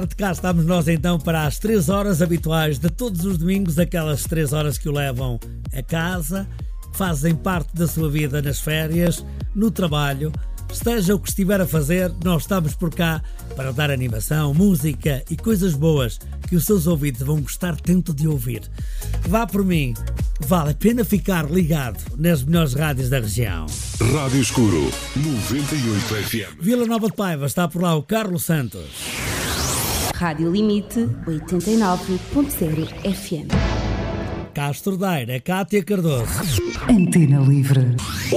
De cá estamos nós então para as 3 horas habituais de todos os domingos, aquelas 3 horas que o levam a casa, fazem parte da sua vida nas férias, no trabalho, esteja o que estiver a fazer, nós estamos por cá para dar animação, música e coisas boas que os seus ouvidos vão gostar tanto de ouvir. Vá por mim, vale a pena ficar ligado nas melhores rádios da região. Rádio Escuro 98 FM. Vila Nova de Paiva, está por lá o Carlos Santos. Rádio Limite 89.0 FM. Castro Daire, Cátia Cardoso. Antena Livre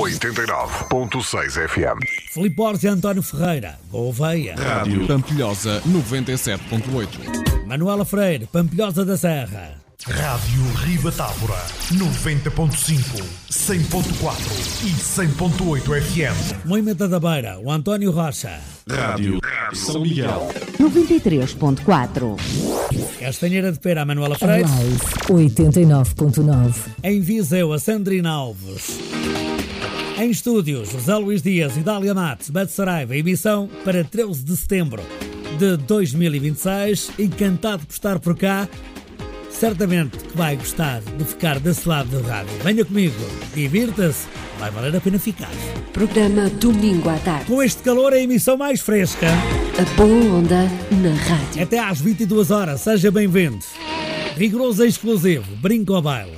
89.6 FM. Filipe Borges e António Ferreira, Gouveia. Rádio Pampilhosa 97.8. Manuela Freire, Pampilhosa da Serra. Rádio Ribatábora 90.5, 100.4 e 100.8 FM. Moimenta da Beira, o António Rocha. Rádio São Miguel 93.4. Castanheira de Pera, a Manuela Freire. Live 89.9. Em Viseu, a Sandrina Alves. Em estúdios, José Luís Dias e Dália Matos, Beto Saraiva, emissão para 13 de setembro de 2026. Encantado por estar por cá. Certamente que vai gostar de ficar desse lado do rádio. Venha comigo, divirta-se, vai valer a pena ficar. Programa Domingo à tarde. Com este calor, a emissão mais fresca. A boa onda na rádio. Até às 22 horas, seja bem-vindo. Rigoroso e exclusivo, Brinco ao Baile.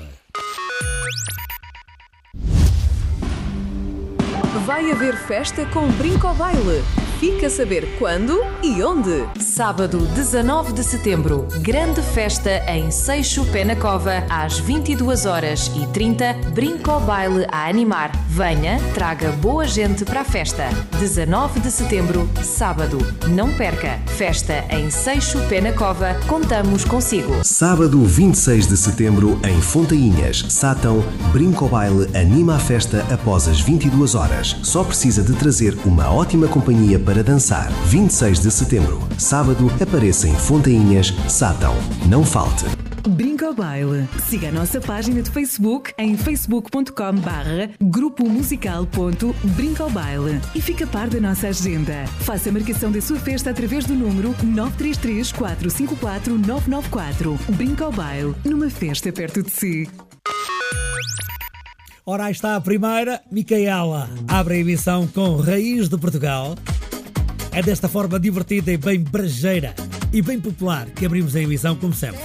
Vai haver festa com Brinco ao Baile. Fica a saber quando e onde. Sábado, 19 de setembro, grande festa em Seixo Pé na Cova, às 22h30, Brinco ao Baile a animar. Venha, traga boa gente para a festa. 19 de setembro, sábado. Não perca. Festa em Seixo Pé na Cova, contamos consigo. Sábado, 26 de setembro, em Fontainhas, Sátão, Brinco ao Baile anima a festa após as 22 horas. Só precisa de trazer uma ótima companhia para dançar. 26 de setembro, sábado, apareça em Fontainhas, Sátão. Não falte. Brinco ao Baile. Siga a nossa página de Facebook em facebook.com/grupomusical.brincoaobaile e fica a par da nossa agenda. Faça a marcação da sua festa através do número 933 454 994. Brinco ao Baile, numa festa perto de si. Ora, aí está a primeira. Micaela abre a emissão com Raiz de Portugal. É desta forma divertida e bem brejeira e bem popular que abrimos a emissão, como sempre.